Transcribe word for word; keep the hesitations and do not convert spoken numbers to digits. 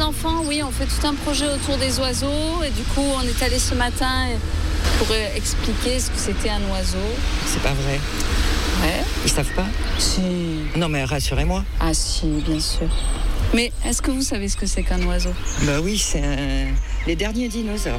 enfants, oui, on fait tout un projet autour des oiseaux. Et du coup, on est allé ce matin pour expliquer ce que c'était un oiseau. C'est pas vrai. Ouais. Ils savent pas? Si. Non, mais rassurez-moi. Ah si, bien sûr. Mais est-ce que vous savez ce que c'est qu'un oiseau? Bah oui, c'est un... les derniers dinosaures.